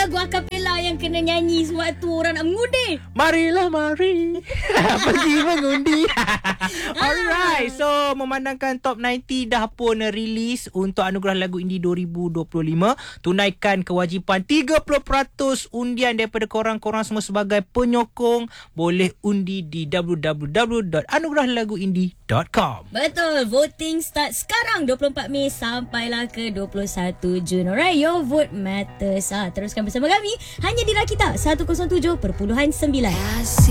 lagu akapela yang kena nyanyi sewaktu orang nak mengundi? Marilah mari pergi mengundi. Alright, so memandangkan Top 90 dah pun rilis untuk Anugerah Lagu Indie 2025, tunaikan kewajipan 30% undian daripada korang-korang semua sebagai penyokong. Boleh undi di www.anugerahLaguIndie.com. Betul, voting start sekarang 24 Mei sampailah ke 21 Jun. Alright, your vote matters. Teruskan bersama kami hanya di Rakita 107.9.